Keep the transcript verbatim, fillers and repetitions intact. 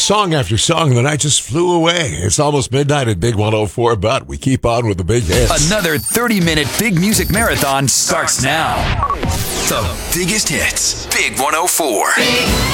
song after song, the night just flew away. It's almost midnight at Big one oh four, but we keep on with the big hits. Another thirty-minute big music marathon starts now. The biggest hits, Big one oh four.